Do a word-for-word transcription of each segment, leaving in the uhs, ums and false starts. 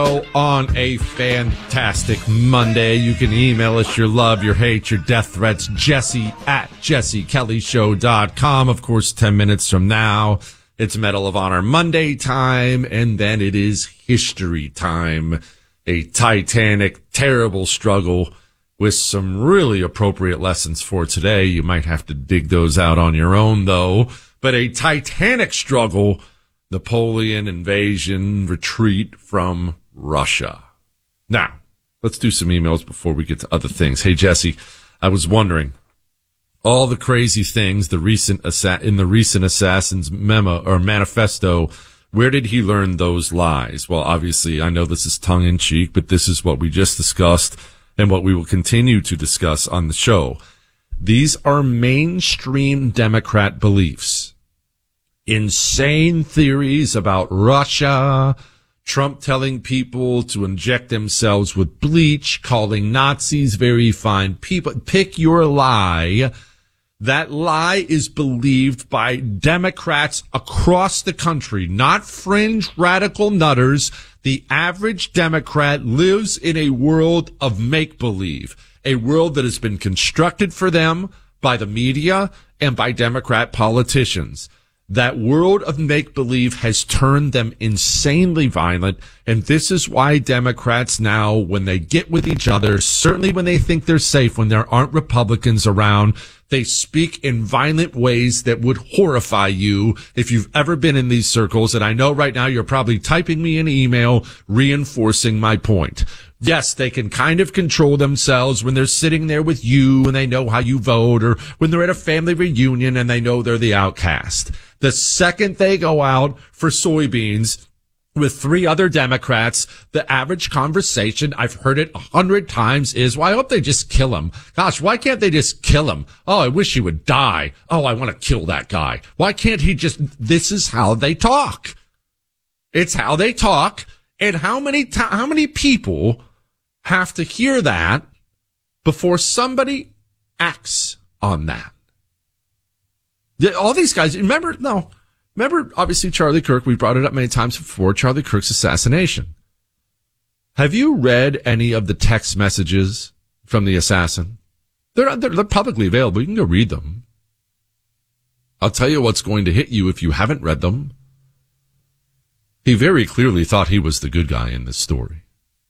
On a fantastic Monday. You can email us your love, your hate, your death threats, Jesse at jesse kelly show dot com. Of course, ten minutes from now, it's Medal of Honor Monday time, and then it is history time. A titanic, terrible struggle with some really appropriate lessons for today. You might have to dig those out on your own, though. But a titanic struggle, Napoleon invasion, retreat from Russia. Now, let's do some emails before we get to other things. Hey, Jesse, I was wondering, all the crazy things the recent assa- in the recent assassin's memo or manifesto, where did he learn those lies? Well, obviously, I know this is tongue-in-cheek, but this is what we just discussed and what we will continue to discuss on the show. These are mainstream Democrat beliefs. Insane theories about Russia, Trump telling people to inject themselves with bleach, calling Nazis very fine people. Pick your lie. That lie is believed by Democrats across the country, not fringe radical nutters. The average Democrat lives in a world of make-believe, a world that has been constructed for them by the media and by Democrat politicians. That world of make-believe has turned them insanely violent, and this is why Democrats now, when they get with each other, certainly when they think they're safe, when there aren't Republicans around, they speak in violent ways that would horrify you if you've ever been in these circles, and I know right now you're probably typing me an email reinforcing my point. Yes, they can kind of control themselves when they're sitting there with you and they know how you vote, or when they're at a family reunion and they know they're the outcast. The second they go out for soybeans with three other Democrats, the average conversation, I've heard it a hundred times, is, well, I hope they just kill him. Gosh, why can't they just kill him? Oh, I wish he would die. Oh, I want to kill that guy. Why can't he just, this is how they talk. It's how they talk. And how many, t- how many people have to hear that before somebody acts on that? All these guys, remember, no, remember, obviously, Charlie Kirk, we brought it up many times before, Charlie Kirk's assassination. Have you read any of the text messages from the assassin? They're, they're, they're publicly available. You can go read them. I'll tell you what's going to hit you if you haven't read them. He very clearly thought he was the good guy in this story.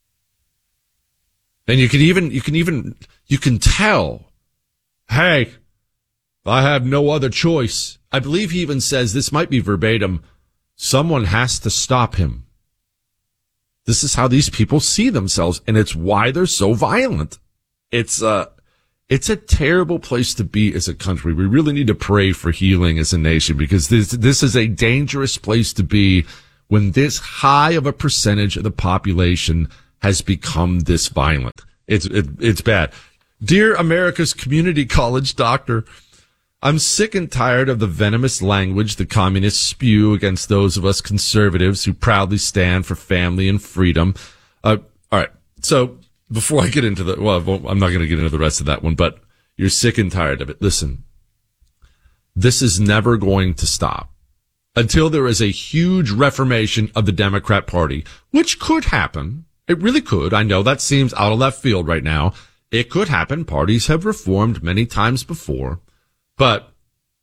And you can even, you can even, you can tell, hey, I have no other choice. I believe he even says, this might be verbatim, someone has to stop him. This is how these people see themselves, and it's why they're so violent. It's uh it's a terrible place to be as a country. We really need to pray for healing as a nation, because this this is a dangerous place to be when this high of a percentage of the population has become this violent. It's it, it's bad. Dear America's community college doctor, I'm sick and tired of the venomous language the communists spew against those of us conservatives who proudly stand for family and freedom. Uh, all right. So before I get into the, well, I'm not going to get into the rest of that one, but you're sick and tired of it. Listen, this is never going to stop until there is a huge reformation of the Democrat Party, which could happen. It really could. I know that seems out of left field right now. It could happen. Parties have reformed many times before. But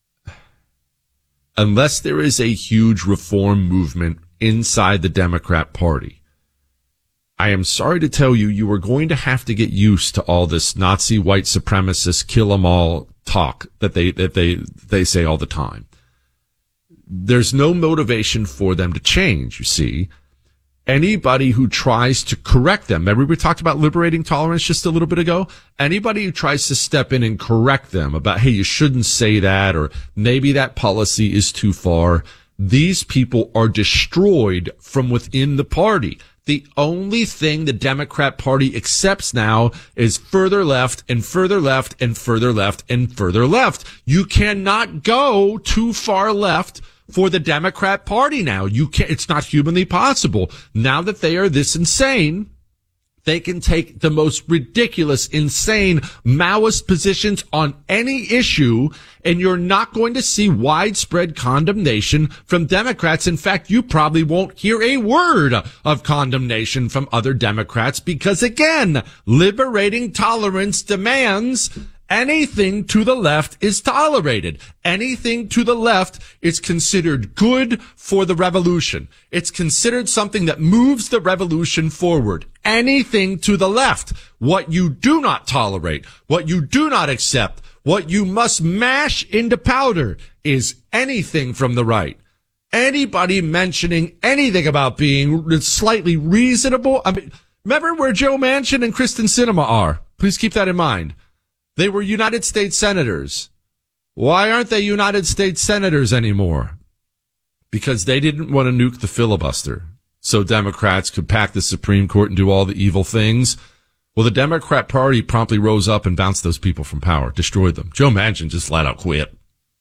unless there is a huge reform movement inside the Democrat Party, I am sorry to tell you, you are going to have to get used to all this Nazi white supremacist kill 'em all talk that they that they they say all the time. There's no motivation for them to change, you see. Anybody who tries to correct them, remember we talked about liberating tolerance just a little bit ago? Anybody who tries to step in and correct them about, hey, you shouldn't say that, or maybe that policy is too far, these people are destroyed from within the party. The only thing the Democrat Party accepts now is further left and further left and further left and further left. You cannot go too far left for the Democrat Party now. You can't, it's not humanly possible. Now that they are this insane, They can take the most ridiculous, insane Maoist positions on any issue, and you're not going to see widespread condemnation from Democrats. In fact, you probably won't hear a word of condemnation from other Democrats because, again, liberating tolerance demands anything to the left is tolerated. Anything to the left is considered good for the revolution. It's considered something that moves the revolution forward. Anything to the left. What you do not tolerate, what you do not accept, what you must mash into powder is anything from the right. Anybody mentioning anything about being slightly reasonable. I mean, remember where Joe Manchin and Kristen Sinema are? Please keep that in mind. They were United States senators. Why aren't they United States senators anymore? Because they didn't want to nuke the filibuster so Democrats could pack the Supreme Court and do all the evil things. Well, the Democrat Party promptly rose up and bounced those people from power, destroyed them. Joe Manchin just flat out quit.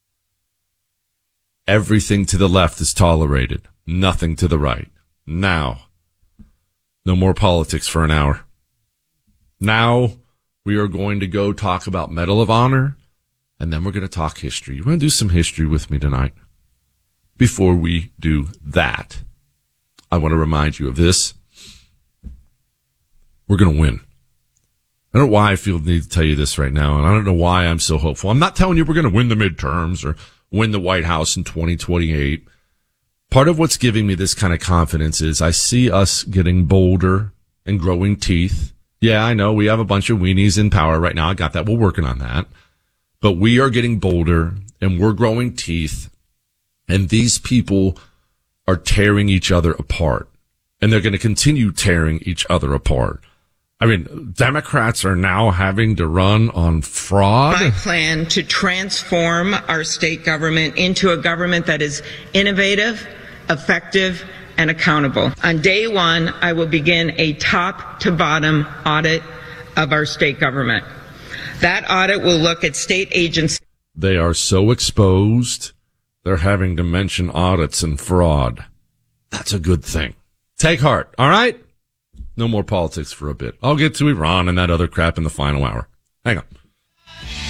Everything to the left is tolerated. Nothing to the right. Now, no more politics for an hour. Now, we are going to go talk about Medal of Honor, and then we're going to talk history. You want to do some history with me tonight? Before we do that, I want to remind you of this. We're going to win. I don't know why I feel the need to tell you this right now, and I don't know why I'm so hopeful. I'm not telling you we're going to win the midterms or win the White House in twenty twenty-eight. Part of what's giving me this kind of confidence is I see us getting bolder and growing teeth. Yeah, I know we have a bunch of weenies in power right now. I got that. We're working on that. But we are getting bolder and we're growing teeth. And these people are tearing each other apart. And they're going to continue tearing each other apart. I mean, Democrats are now having to run on fraud. My plan to transform our state government into a government that is innovative, effective, and accountable. On day one, I will begin a top-to-bottom audit of our state government. That audit will look at state agencies. They are so exposed, they're having to mention audits and fraud. That's a good thing. Take heart, all right? No more politics for a bit. I'll get to Iran and that other crap in the final hour. Hang on.